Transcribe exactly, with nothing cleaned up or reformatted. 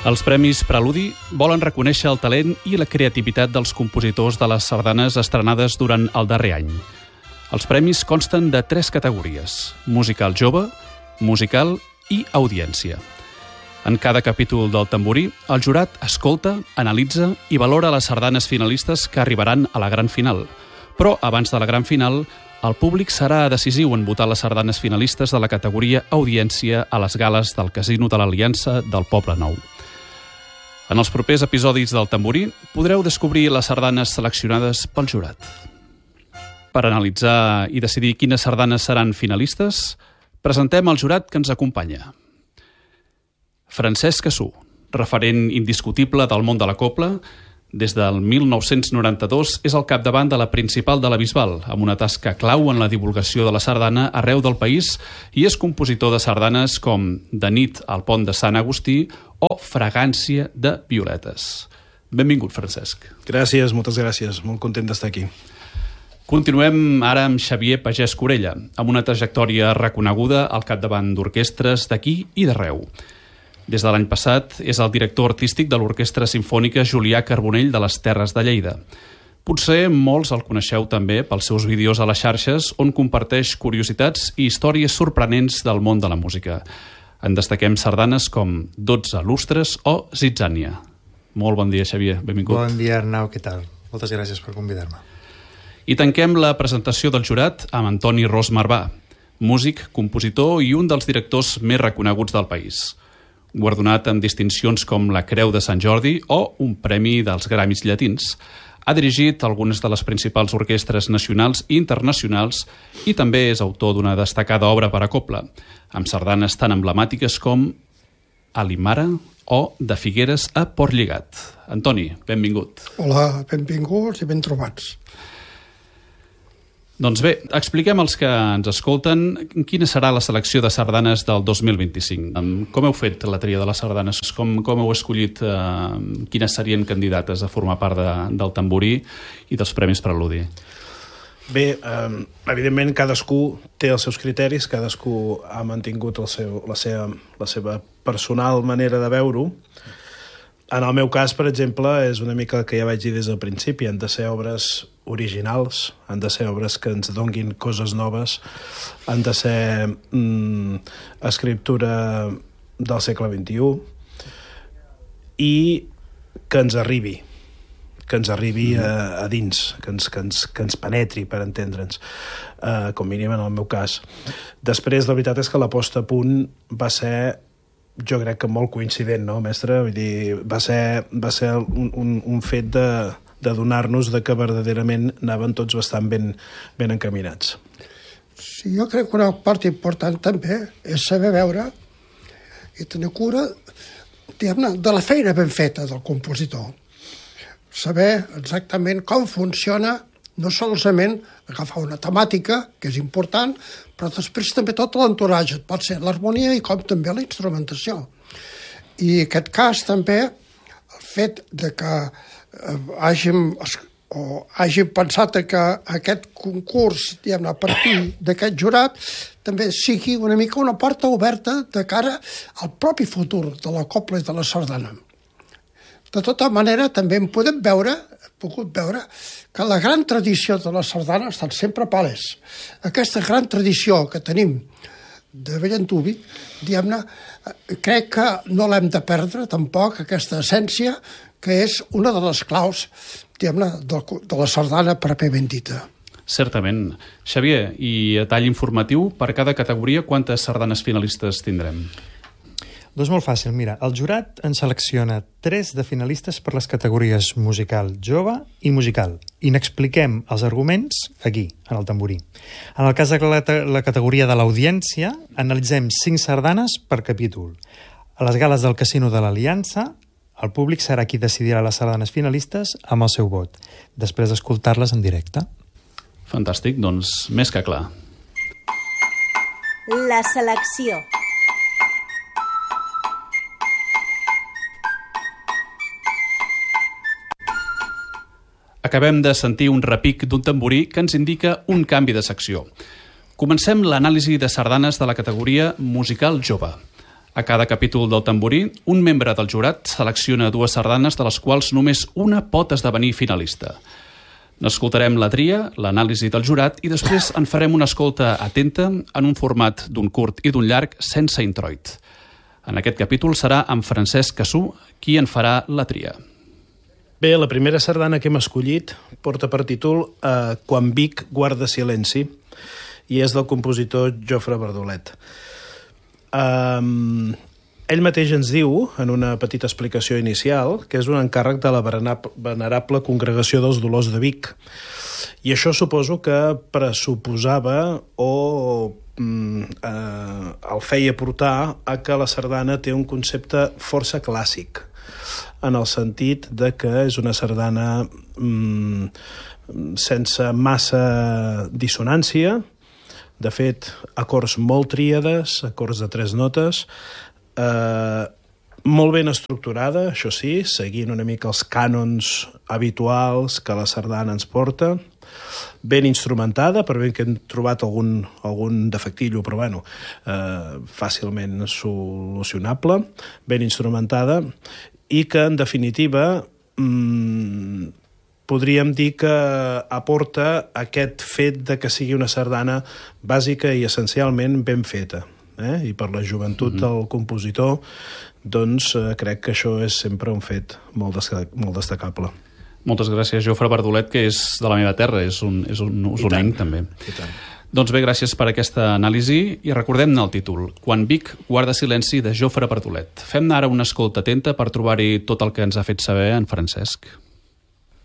Els Premis Preludi volen reconèixer el talent i la creativitat dels compositors de les sardanes estrenades durant el darrer any. Els premis consten de tres categories: musical jove, musical i audiència. En cada capítol del Tamborí, el jurat escolta, analitza i valora les sardanes finalistes que arribaran a la gran final. Però abans de la gran final, el públic serà decisiu en votar les sardanes finalistes de la categoria audiència a les gales del Casino de l'Aliança del Poble Nou. En els propers episodis del Tamborí podreu descobrir les sardanes seleccionades pel jurat. Per analitzar i decidir quines sardanes seran finalistes, presentem el jurat que ens acompanya. Francesc Cassú, referent indiscutible del món de la cobla, des del mil nou-cents noranta-dos és al capdavant de la Principal de la Bisbal, amb una tasca clau en la divulgació de la sardana arreu del país, i és compositor de sardanes com De nit al pont de Sant Agustí o Fragància de violetes. Benvingut, Francesc. Gràcies, moltes gràcies. Molt content d'estar aquí. Continuem ara amb Xavier Pagès Corella, amb una trajectòria reconeguda al capdavant d'orquestres d'aquí i d'arreu. Des de l'any passat és el director artístic de l'Orquestra Simfònica Julià Carbonell de les Terres de Lleida. Potser molts el coneixeu també pels seus vídeos a les xarxes, on comparteix curiositats i històries sorprenents del món de la música. En destaquem sardanes com dotze lustres o Zitzània. Molt bon dia, Xavier, benvingut. Bon dia, Arnau, què tal? Moltes gràcies per convidar-me. I tanquem la presentació del jurat amb Antoni Ros Marvà, músic, compositor i un dels directors més reconeguts del país. Guardonat amb distincions com la Creu de Sant Jordi o un premi dels Gramis llatins. Ha dirigit algunes de les principals orquestres nacionals i internacionals i també és autor d'una destacada obra per a cobla, amb sardanes tan emblemàtiques com Alimara o De Figueres a Portlligat. Antoni, benvingut. Hola, benvinguts i ben trobats. Doncs bé, expliquem als que ens escolten quina serà la selecció de sardanes del dos mil vint-i-cinc. Com heu fet la tria de les sardanes? Com, com heu escollit eh, quines serien candidates a formar part de, del Tamborí i dels Premis Preludi? Bé, eh, evidentment cadascú té els seus criteris, cadascú ha mantingut el seu, la, seva, la seva personal manera de veure-ho. En el meu cas, per exemple, és una mica el que ja vaig dir des del principi. Han de ser obres originals, han de ser obres que ens donguin coses noves, han de ser mm, escriptura del segle vint-i-u i que ens arribi, que ens arribi a, a dins, que ens, que, ens, que ens penetri, per entendre'ns, uh, com mínim en el meu cas. Després, la veritat és que la posta a punt va ser, jo crec que molt coincident, no, mestre? Vull dir, va ser, va ser un, un, un fet de, de donar-nos de que verdaderament anaven tots bastant ben, ben encaminats. Sí, jo crec que una part important també és saber veure i tenir cura, diguem-ne, de la feina ben feta del compositor. Saber exactament com funciona, no solament agafar una temàtica, que és important, però després també tot l'entoratge, pot ser l'harmonia i com també la instrumentació. I en aquest cas també el fet de que eh, hàgim, o hàgim pensat que aquest concurs, diguem-ne, a partir d'aquest jurat, també sigui una mica una porta oberta de cara al propi futur de la cobla i de la sardana. De tota manera, també hem pogut veure, pogut veure que la gran tradició de la sardana ha estat sempre palès. Aquesta gran tradició que tenim de bell antuvi, diguem-ne, crec que no l'hem de perdre tampoc, aquesta essència, que és una de les claus, diguem-ne, de la sardana pròpiament dita. Certament. Xavier, i a tall informatiu, per cada categoria, quantes sardanes finalistes tindrem? Doncs molt fàcil, mira, el jurat en selecciona tres de finalistes per les categories musical jove i musical, i n'expliquem els arguments aquí, en el Tamborí. En el cas de la, la categoria de l'audiència, analitzem cinc sardanes per capítol. A les gales del Casino de l'Aliança, el públic serà qui decidirà les sardanes finalistes amb el seu vot, després d'escoltar-les en directe. Fantàstic, doncs més que clar. La selecció. Acabem de sentir un repic d'un tamborí que ens indica un canvi de secció. Comencem l'anàlisi de sardanes de la categoria musical jove. A cada capítol del Tamborí, un membre del jurat selecciona dues sardanes de les quals només una pot esdevenir finalista. N'escoltarem la tria, l'anàlisi del jurat i després en farem una escolta atenta en un format d'un curt i d'un llarg sense introit. En aquest capítol serà en Francesc Cassú qui en farà la tria. Bé, la primera sardana que hem escollit porta per títol eh, Quan Vic guarda silenci i és del compositor Jofre Bardolet. Um, ell mateix ens diu, en una petita explicació inicial, que és un encàrrec de la venerable Congregació dels Dolors de Vic. I això suposo que pressuposava o mm, eh, el feia portar a que la sardana té un concepte força clàssic, en el sentit de que és una sardana mm, sense massa dissonància. De fet, acords molt tríades, acords de tres notes, eh, molt ben estructurada, això sí, seguint una mica els cànons habituals que la sardana ens porta, ben instrumentada, per bé que hem trobat algun, algun defectillo, però bueno, eh, fàcilment solucionable, ben instrumentada, i que, en definitiva, mmm, podríem dir que aporta aquest fet de que sigui una sardana bàsica i essencialment ben feta. Eh? I per la joventut mm-hmm. del compositor, doncs eh, crec que això és sempre un fet molt, des- molt destacable. Moltes gràcies, Jofre Bardolet, que és de la meva terra, és un, és un usonenc també. I tant. Doncs bé, gràcies per aquesta anàlisi i recordem-ne el títol, Quan Vic guarda silenci, de Jofre Bardolet. Fem-ne ara una escolta atenta per trobar-hi tot el que ens ha fet saber en Francesc.